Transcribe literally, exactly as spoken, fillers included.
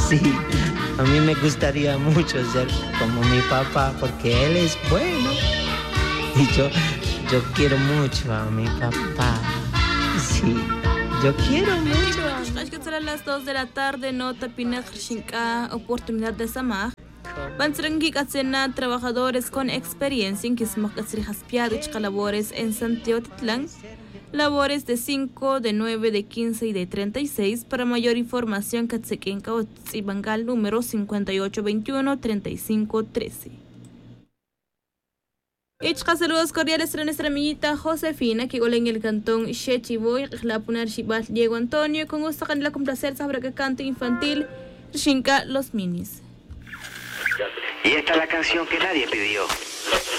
Sí, a mí me gustaría mucho ser como mi papá porque él es bueno. Y yo, yo quiero mucho a mi papá. Sí, yo quiero mucho a mi Acho que será las dos de la tarde, nota Pinag Shinka, oportunidad de Samaj. Bansrangi Katsena, trabajadores con experiencia en Kismok Katsrihaspiad y labores en Santiago Titlán. Labores de cinco, de nueve, de quince y de treinta y seis. Para mayor información, Katsekenka o Tsibangal número cincuenta y ocho veintiuno treinta y cinco trece. Ichka, saludos cordiales a nuestra amiguita Josefina, que gola en el cantón Shechiboy, la punar Shibal Diego Antonio, con gusto que la complacer sobre que canto infantil, Shinka Los Minis. Y esta es la canción que nadie pidió.